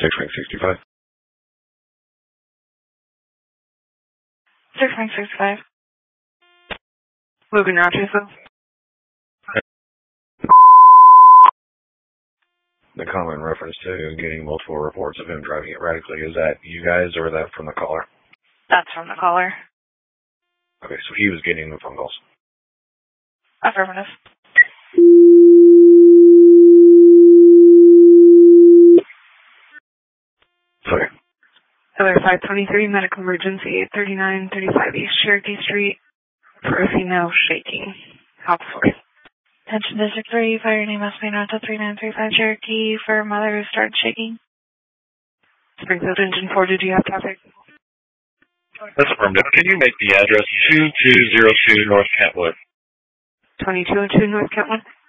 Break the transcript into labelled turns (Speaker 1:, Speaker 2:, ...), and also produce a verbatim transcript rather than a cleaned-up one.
Speaker 1: Six Wing sixty-five.
Speaker 2: Six Wing sixty-five. Logan Rochester.
Speaker 1: The comment in reference to getting multiple reports of him driving erratically, is that you guys or that from the caller?
Speaker 2: That's from the caller.
Speaker 1: Okay, so he was getting the phone calls.
Speaker 2: Affirmative.
Speaker 1: Sorry.
Speaker 2: Heller five twenty-three, medical emergency, thirty-nine thirty-five East Cherokee Street, for a female shaking. House four. Attention District three, fire name must be known to three nine three five Cherokee for a mother who started shaking. Springfield Engine four, did you have traffic?
Speaker 1: That's affirmative. Can you make the address two two zero two North Kentwood?
Speaker 2: twenty-two oh two North Kentwood?